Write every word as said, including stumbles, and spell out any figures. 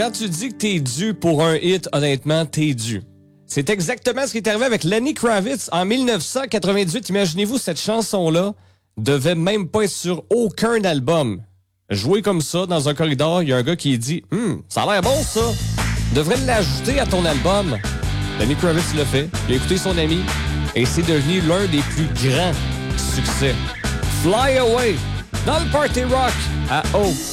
quand tu dis que t'es dû pour un hit, honnêtement, t'es dû. C'est exactement ce qui est arrivé avec Lenny Kravitz en dix-neuf cent quatre-vingt-dix. Imaginez-vous, cette chanson-là devait même pas être sur aucun album. Jouer comme ça dans un corridor, il y a un gars qui dit « Hum, ça a l'air bon ça! Devrais l'ajouter à ton album. » Lenny Kravitz l'a fait, il a écouté son ami et c'est devenu l'un des plus grands succès. Fly Away dans le Party Rock à O.